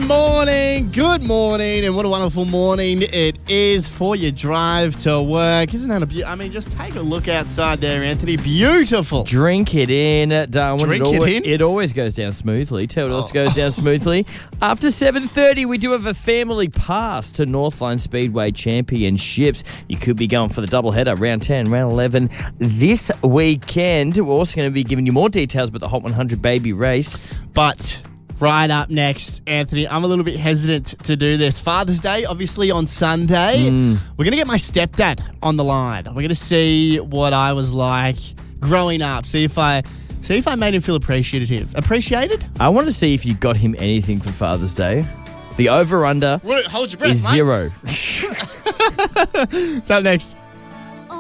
Good morning, and what a wonderful morning it is for your drive to work. Isn't that just take a look outside there, Anthony. Beautiful. Drink it in, Darwin. It always goes down smoothly. Tell what else goes down smoothly. After 7:30, we do have a family pass to Northline Speedway Championships. You could be going for the doubleheader, round 10, round 11 this weekend. We're also going to be giving you more details about the Hot 100 baby race. But right up next, Anthony, I'm a little bit hesitant to do this. Father's Day, obviously, on Sunday. We're going to get my stepdad on the line. We're going to see what I was like growing up. See if I made him feel appreciated. I want to see if you got him anything for Father's Day. The over-under Hold your breath, is mate. 0. It's up next.